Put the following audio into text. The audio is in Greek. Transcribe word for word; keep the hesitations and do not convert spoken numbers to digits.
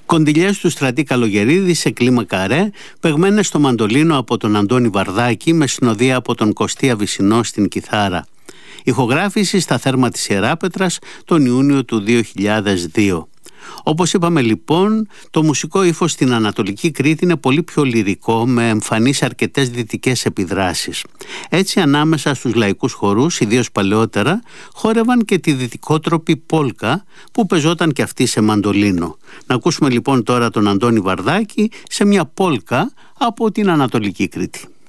Κοντιλιές του Στρατή Καλογερίδη σε κλίμακα ρε, παιγμένες στο μαντολίνο από τον Αντώνη Βαρδάκη με συνοδεία από τον Κωστή Αβυσσινό στην κιθάρα. Ηχογράφηση στα Θέρμα της Ιεράπετρας τον Ιούνιο του δύο χιλιάδες δύο. Όπως είπαμε λοιπόν, το μουσικό ύφος στην Ανατολική Κρήτη είναι πολύ πιο λυρικό, με εμφανείς αρκετές δυτικές επιδράσεις. Έτσι ανάμεσα στους λαϊκούς χορούς, ιδίως παλαιότερα, χόρευαν και τη δυτικότροπη πόλκα που πεζόταν και αυτή σε μαντολίνο. Να ακούσουμε λοιπόν τώρα τον Αντώνη Βαρδάκη σε μια πόλκα από την Ανατολική Κρήτη.